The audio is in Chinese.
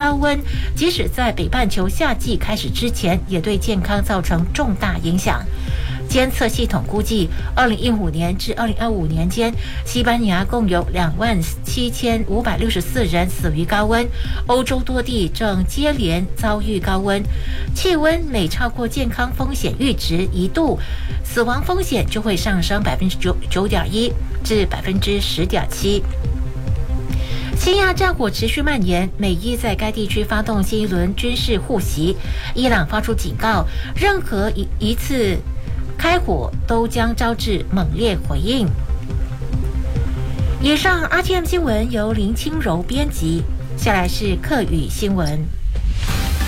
高温，即使在北半球夏季开始之前，也对健康造成重大影响。监测系统估计，2015年至2025年间，西班牙共有27564人死于高温。欧洲多地正接连遭遇高温，气温每超过健康风险阈值1度，死亡风险就会上升9.1%至10.7%。西亚战火持续蔓延，美伊在该地区发动新一轮军事互袭。伊朗发出警告，任何一次开火都将招致猛烈回应。以上 RTM 新闻由林清柔编辑，下来是客语新闻。